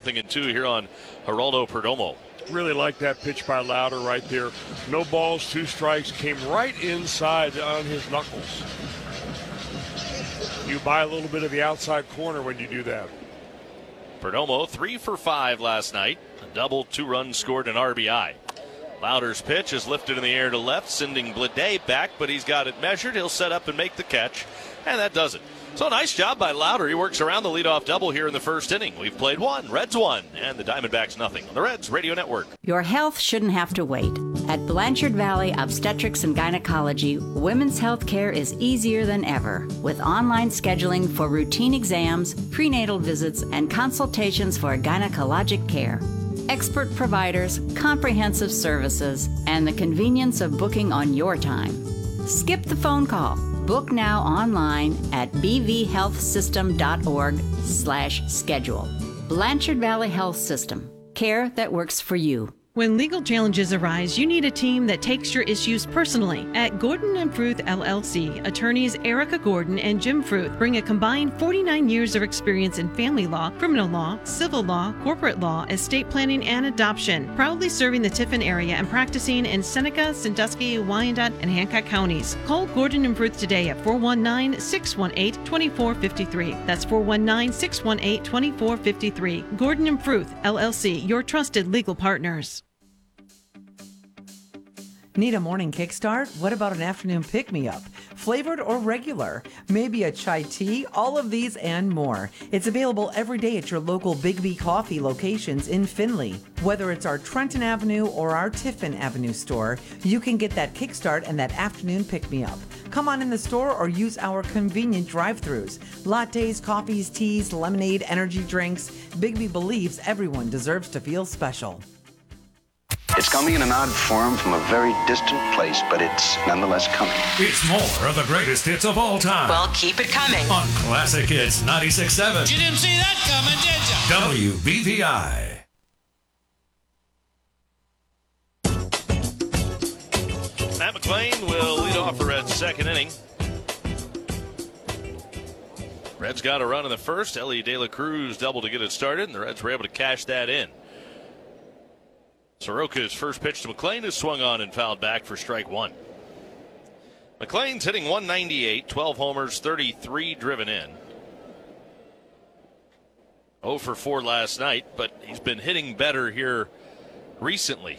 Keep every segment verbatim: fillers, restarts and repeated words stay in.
nothing and two here on Geraldo Perdomo. Really like that pitch by Louder right there. No balls, two strikes, came right inside on his knuckles. You buy a little bit of the outside corner when you do that. Perdomo, three for five last night. A double, two runs scored, an R B I. Louder's pitch is lifted in the air to left, sending Bleday back, but he's got it measured. He'll set up and make the catch, and that does it. So nice job by Louder. He works around the leadoff double here in the first inning. We've played one, Reds one, and the Diamondbacks nothing on the Reds Radio Network. Your health shouldn't have to wait. At Blanchard Valley Obstetrics and Gynecology, women's health care is easier than ever, with online scheduling for routine exams, prenatal visits, and consultations for gynecologic care. Expert providers, comprehensive services, and the convenience of booking on your time. Skip the phone call. Book now online at bvhealthsystem.org slash schedule. Blanchard Valley Health System. Care that works for you. When legal challenges arise, you need a team that takes your issues personally. At Gordon and Fruth L L C, attorneys Erica Gordon and Jim Fruth bring a combined forty-nine years of experience in family law, criminal law, civil law, corporate law, estate planning, and adoption. Proudly serving the Tiffin area and practicing in Seneca, Sandusky, Wyandotte, and Hancock counties. Call Gordon and Fruth today at four one nine, six one eight, two four five three. That's four one nine, six one eight, two four five three. Gordon and Fruth L L C, your trusted legal partners. Need a morning kickstart? What about an afternoon pick-me-up? Flavored or regular? Maybe a chai tea? All of these and more. It's available every day at your local Big B Coffee locations in Findlay. Whether it's our Trenton Avenue or our Tiffin Avenue store, you can get that kickstart and that afternoon pick-me-up. Come on in the store or use our convenient drive-thrus. Lattes, coffees, teas, lemonade, energy drinks. Big B believes everyone deserves to feel special. It's coming in an odd form from a very distant place, but it's nonetheless coming. It's more of the greatest hits of all time. Well, keep it coming. On Classic Hits ninety-six point seven. You didn't see that coming, did you? W B V I. Matt McClain will lead off the Reds' second inning. Reds got a run in the first. Ellie De La Cruz double to get it started, and the Reds were able to cash that in. Soroka's first pitch to McClain is swung on and fouled back for strike one. McClain's hitting one ninety-eight, twelve homers, thirty-three driven in. oh for four last night, but he's been hitting better here recently.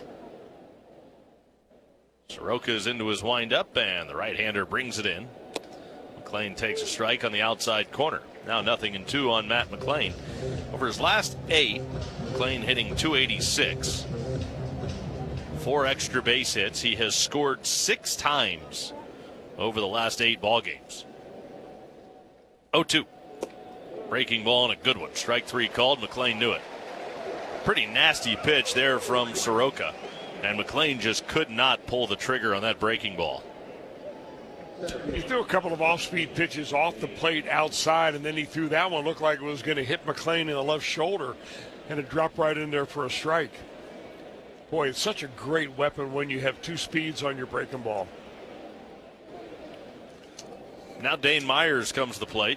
Soroka's into his windup, and the right-hander brings it in. McClain takes a strike on the outside corner. Now nothing and two on Matt McClain. Over his last eight, McClain hitting two eighty-six. Four extra base hits. He has scored six times over the last eight ball games. oh two. Breaking ball and a good one. Strike three called. McClain knew it. Pretty nasty pitch there from Soroka. And McClain just could not pull the trigger on that breaking ball. He threw a couple of off-speed pitches off the plate outside, and then he threw that one. Looked like it was going to hit McClain in the left shoulder, and it dropped right in there for a strike. Boy, it's such a great weapon when you have two speeds on your breaking ball. Now Dane Myers comes to the plate.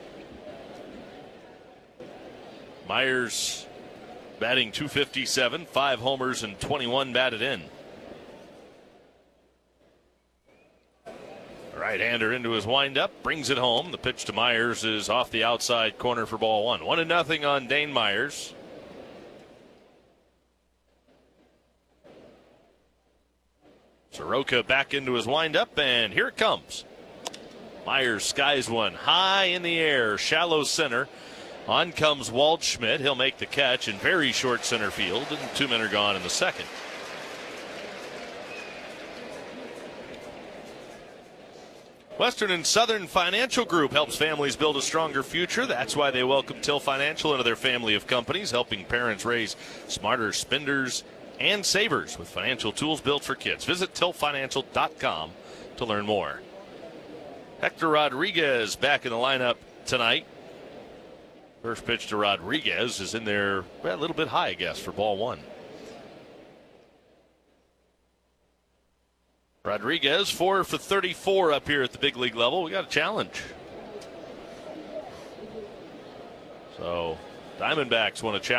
Myers batting two fifty-seven, five homers and twenty-one batted in. Right-hander into his windup, brings it home. The pitch to Myers is off the outside corner for ball one. One and nothing on Dane Myers. Soroka back into his windup, and here it comes. Myers skies one high in the air, shallow center. On comes Waldschmidt. He'll make the catch in very short center field, and two men are gone in the second. Western and Southern Financial Group helps families build a stronger future. That's why they welcome Till Financial into their family of companies, helping parents raise smarter spenders and savers with financial tools built for kids. Visit till financial dot com to learn more. Hector Rodriguez back in the lineup tonight. First pitch to Rodriguez is in there, well, a little bit high, I guess, for ball one. Rodriguez, four for thirty-four up here at the big league level. We got a challenge. So, Diamondbacks want to challenge.